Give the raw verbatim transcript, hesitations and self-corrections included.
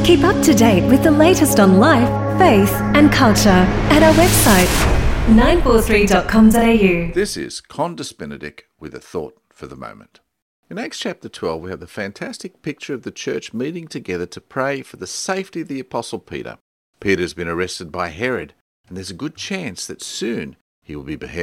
Keep up to date with the latest on life, faith and culture at our website, nine four three dot com dot a u. This is Condis Benedict with a thought for the moment. In Acts chapter twelve, we have the fantastic picture of the church meeting together to pray for the safety of the Apostle Peter. Peter has been arrested by Herod, and there's a good chance that soon he will be beheaded.